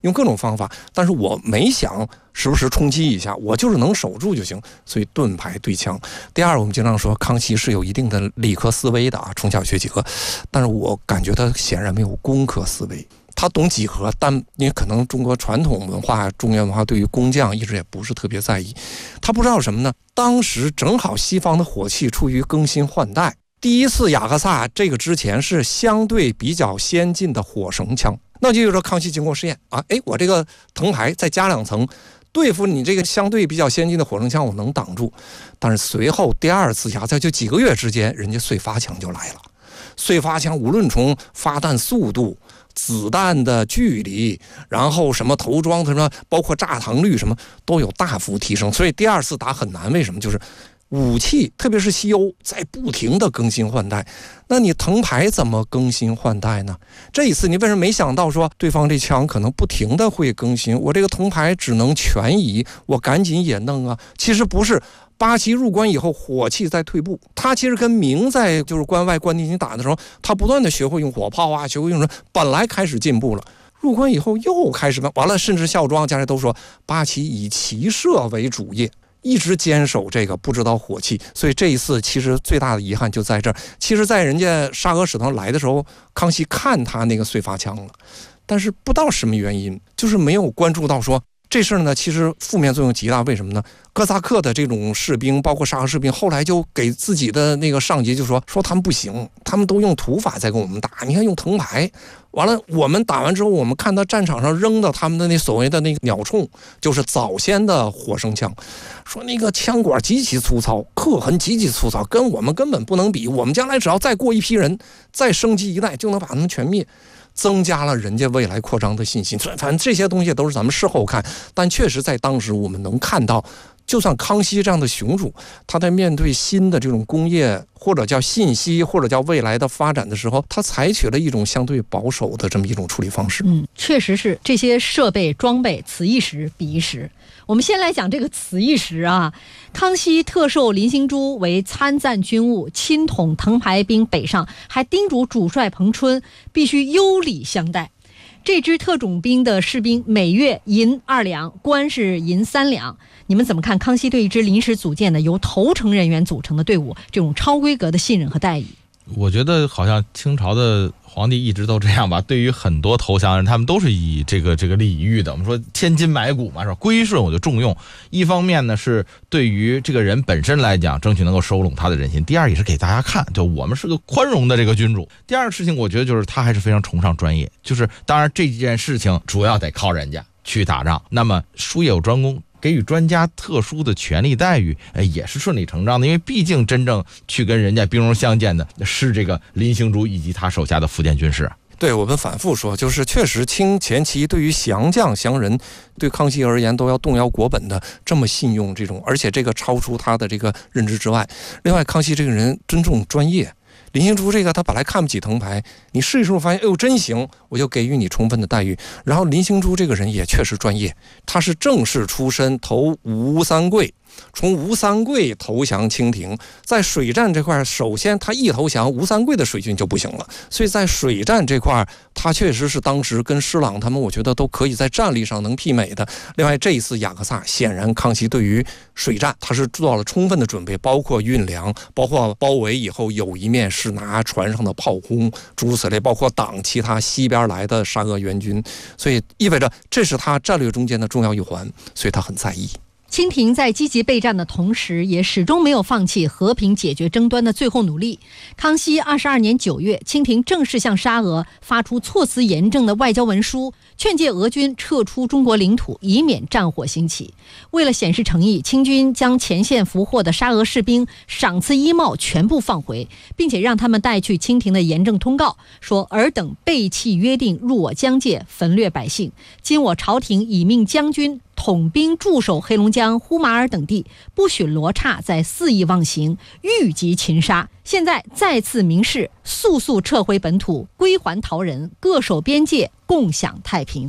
用各种方法，但是我没想时不时冲击一下，我就是能守住就行。所以盾牌对枪。第二，我们经常说康熙是有一定的理科思维的啊，从小学几何，但是我感觉他显然没有工科思维。他懂几何，但因为可能中国传统文化、中原文化对于工匠一直也不是特别在意。他不知道什么呢？当时正好西方的火器处于更新换代，第一次雅克萨这个之前是相对比较先进的火绳枪，那就是说康熙经过试验啊，我这个藤牌再加2层，对付你这个相对比较先进的火绳枪，我能挡住。但是随后第二次雅克萨就几个月之间，人家燧发枪就来了。燧发枪无论从发弹速度、子弹的距离，然后什么头装什么，包括炸膛率什么都有大幅提升，所以第二次打很难。为什么？就是武器，特别是西欧在不停的更新换代，那你藤牌怎么更新换代呢？这一次你为什么没想到说对方这枪可能不停的会更新，我这个藤牌只能全移，我赶紧也弄啊？其实不是。八旗入关以后，火器在退步。他其实跟明在就是关外关帝京打的时候，他不断的学会用火炮啊，学会用什么，本来开始进步了。入关以后又开始完了，甚至孝庄家人都说八旗以骑射为主业，一直坚守这个，不知道火器。所以这一次其实最大的遗憾就在这儿。其实，在人家沙俄使团来的时候，康熙看他那个燧发枪了，但是不知道什么原因，就是没有关注到说。这事儿呢，其实负面作用极大。为什么呢？哥萨克的这种士兵，包括沙俄士兵，后来就给自己的那个上级就说他们不行，他们都用土法在跟我们打。你看用藤牌，完了我们打完之后，我们看到战场上扔的他们的那所谓的那个鸟铳，就是早先的火绳枪，说那个枪管极其粗糙，刻痕极其粗糙，跟我们根本不能比。我们将来只要再过一批人，再升级一代，就能把他们全灭。增加了人家未来扩张的信心。反正这些东西都是咱们事后看，但确实在当时我们能看到，就算康熙这样的雄主，他在面对新的这种工业或者叫信息或者叫未来的发展的时候，他采取了一种相对保守的这么一种处理方式。 确实是这些设备装备此一时彼一时。我们先来讲这个此一时啊，康熙特授林兴珠为参赞军务，亲统藤牌兵北上，还叮嘱主帅彭春必须优礼相待。这支特种兵的士兵每月银2两，官是银3两。你们怎么看康熙对一支临时组建的由投诚人员组成的队伍这种超规格的信任和待遇？ 我觉得好像清朝的皇帝一直都这样吧，对于很多投降人，他们都是以这个礼遇的。我们说千金买骨嘛，是吧？归顺我就重用。一方面呢，是对于这个人本身来讲，争取能够收拢他的人心；第二，也是给大家看，就我们是个宽容的这个君主。第二个事情，我觉得就是他还是非常崇尚专业，就是当然这件事情主要得靠人家去打仗，那么术业有专攻。给予专家特殊的权利待遇，也是顺理成章的，因为毕竟真正去跟人家兵戎相见的是这个林兴珠以及他手下的福建军士。 对，我们反复说，就是确实清前期对于降将降人，对康熙而言都要动摇国本的这么信用这种，而且这个超出他的这个认知之外。另外，康熙这个人尊重专业。林兴珠这个他本来看不起藤牌，你试一试发现，哎呦真行，我就给予你充分的待遇。然后林兴珠这个人也确实专业，他是正式出身，投吴三桂，从吴三桂投降清廷。在水战这块，首先他一投降，吴三桂的水军就不行了，所以在水战这块，他确实是当时跟施琅他们，我觉得都可以在战力上能媲美的。另外这一次雅克萨，显然康熙对于水战他是做了充分的准备，包括运粮，包括包围以后有一面是拿船上的炮轰诸如此类，包括挡其他西边来的沙俄援军，所以意味着这是他战略中间的重要一环，所以他很在意。 清廷在积极备战的同时，也始终没有放弃和平解决争端的最后努力。康熙22年9月，清廷正式向沙俄发出措辞严正的外交文书，劝诫俄军撤出中国领土，以免战火兴起。为了显示诚意，清军将前线俘获的沙俄士兵赏赐衣帽全部放回，并且让他们带去清廷的严正通告，说尔等背弃约定，入我疆界，焚掠百姓。今我朝廷已命将军统兵驻守黑龙江、呼马尔等地，不许罗刹再肆意妄行，欲及擒杀。现在再次明示，速撤回本土，归还逃人，各守边界，共享太平。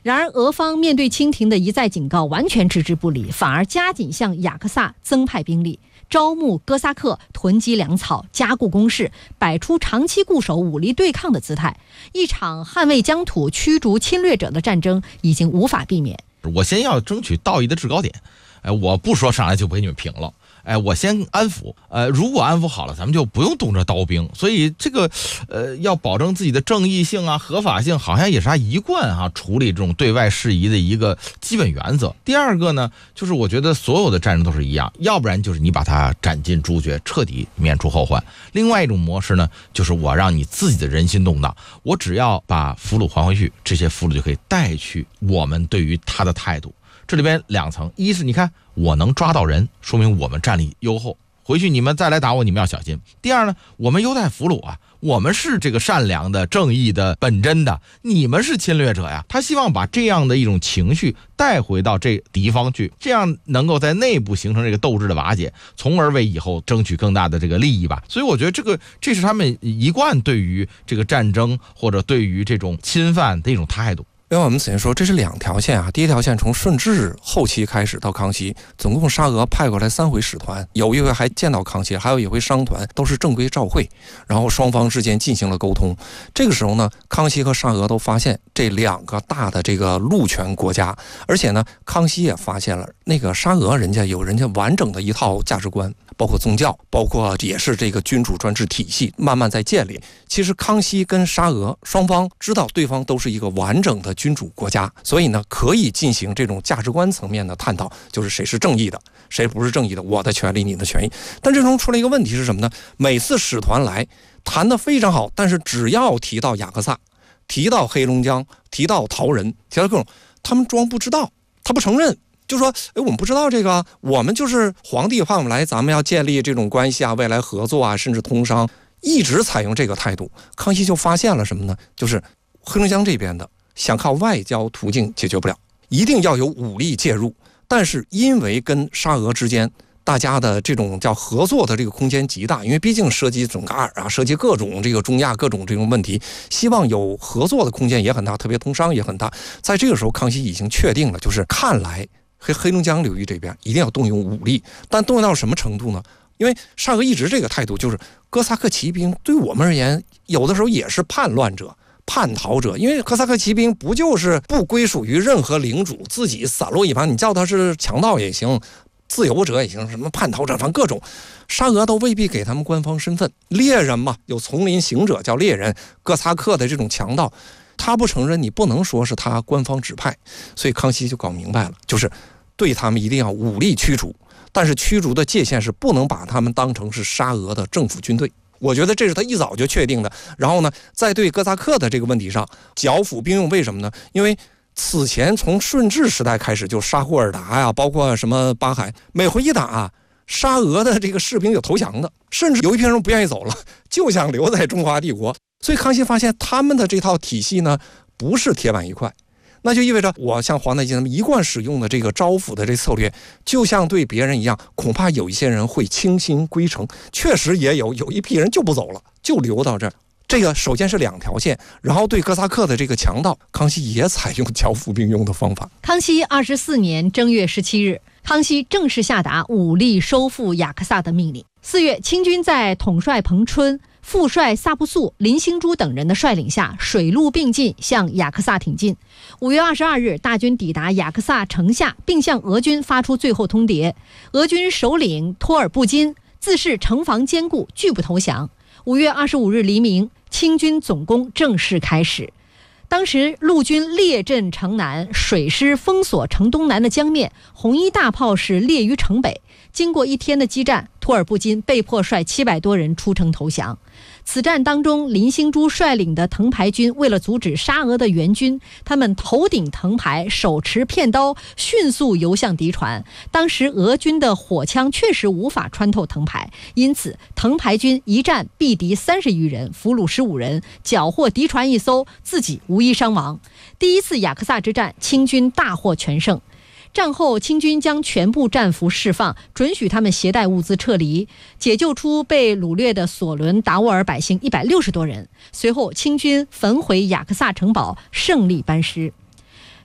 然而，俄方面对清廷的一再警告，完全置之不理，反而加紧向雅克萨增派兵力，招募哥萨克，囤积粮草，加固工事，摆出长期固守、武力对抗的姿态。一场捍卫疆土、驱逐侵略者的战争已经无法避免。 我先要争取道义的制高点，我不说上来就不给你们平了。我先安抚，如果安抚好了，咱们就不用动这刀兵。所以这个，要保证自己的正义性啊、合法性，好像也是他一贯处理这种对外事宜的一个基本原则。第二个呢，就是我觉得所有的战争都是一样，要不然就是你把他斩尽诛绝，彻底免除后患；另外一种模式呢，就是我让你自己的人心动荡，我只要把俘虏还回去，这些俘虏就可以带去我们对于他的态度。这里边两层，一是你看我能抓到人，说明我们战力优厚，回去你们再来打我，你们要小心。第二呢，我们优待俘虏啊，我们是这个善良的、正义的、本真的，你们是侵略者呀。他希望把这样的一种情绪带回到这敌方去，这样能够在内部形成这个斗志的瓦解，从而为以后争取更大的这个利益吧。所以我觉得这是他们一贯对于这个战争或者对于这种侵犯的一种态度。 因为我们此前说这是两条线啊，第一条线从顺治后期开始到康熙，总共沙俄派过来3回使团，有一回还见到康熙，还有一回商团，都是正规照会，然后双方之间进行了沟通。这个时候呢，康熙和沙俄都发现这2个大的这个陆权国家，而且呢，康熙也发现了那个沙俄人家有人家完整的一套价值观，包括宗教，包括也是这个君主专制体系慢慢在建立。其实康熙跟沙俄双方知道对方都是一个完整的君主国家，所以呢可以进行这种价值观层面的探讨，就是谁是正义的，谁不是正义的，我的权利你的权益。但这中出了一个问题是什么呢？每次使团来谈得非常好，但是只要提到雅克萨，提到黑龙江，提到陶人，提到各种，他们装不知道，他不承认，就说我们不知道这个，我们就是皇帝派我们来，咱们要建立这种关系啊，未来合作啊，甚至通商，一直采用这个态度。康熙就发现了什么呢？就是黑龙江这边的想靠外交途径解决不了，一定要有武力介入。但是因为跟沙俄之间大家的这种叫合作的这个空间极大，因为毕竟涉及准噶尔啊，涉及各种这个中亚各种这种问题，希望有合作的空间也很大，特别通商也很大。在这个时候，康熙已经确定了，就是看来黑龙江流域这边一定要动用武力，但动用到什么程度呢？因为沙俄一直这个态度就是哥萨克骑兵对我们而言有的时候也是叛乱者、叛逃者，因为哥萨克骑兵不就是不归属于任何领主，自己散落一旁，你叫他是强盗也行，自由者也行，什么叛逃者，反正各种，沙俄都未必给他们官方身份。猎人嘛，有丛林行者叫猎人，哥萨克的这种强盗，他不承认，你不能说是他官方指派。所以康熙就搞明白了，就是对他们一定要武力驱逐，但是驱逐的界限是不能把他们当成是沙俄的政府军队。我觉得这是他一早就确定的。然后呢，在对哥萨克的这个问题上剿抚并用，为什么呢？因为此前从顺治时代开始，就沙霍尔达呀，包括什么巴海，每回一打沙俄的这个士兵有投降的，甚至有一批人不愿意走了，就想留在中华帝国。所以康熙发现他们的这套体系呢，不是铁板一块。那就意味着我像皇太极他们一贯使用的这个招抚的这策略，就像对别人一样，恐怕有一些人会倾心归程，确实也有一批人就不走了，就留到这儿。这个首先是2条线，然后对哥萨克的这个强盗，康熙也采用剿抚并用的方法。 康熙24年正月17日，康熙正式下达武力收复雅克萨的命令。4月，清军在统帅彭春、副帅萨布素、林兴珠等人的率领下，水陆并进向雅克萨挺进。5月22日，大军抵达雅克萨城下，并向俄军发出最后通牒。俄军首领托尔布金自恃城防坚固，拒不投降。5月25日黎明，清军总攻正式开始。当时陆军列阵城南，水师封锁城东南的江面，红衣大炮是列于城北。经过1天的激战，托尔布金被迫率700多人出城投降。此战当中，林兴珠率领的藤牌军为了阻止沙俄的援军，他们头顶藤牌，手持片刀，迅速游向敌船。当时俄军的火枪确实无法穿透藤牌，因此藤牌军一战毙敌30余人，俘虏15人，缴获敌船1艘，自己无一伤亡。第一次雅克萨之战，清军大获全胜。战后，清军将全部战俘释放，准许他们携带物资撤离，解救出被掳掠的索伦达沃尔百姓160多人。随后，清军焚毁雅克萨城堡，胜利班师。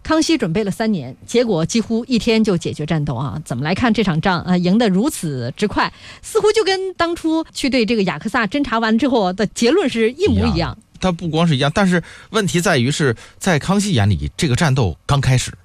康熙准备了3年，结果几乎1天就解决战斗啊！怎么来看这场仗啊？赢得如此之快，似乎就跟当初去对这个雅克萨侦查完之后的结论是一模一样。 它不光是一样，但是问题在于是在康熙眼里，这个战斗刚开始，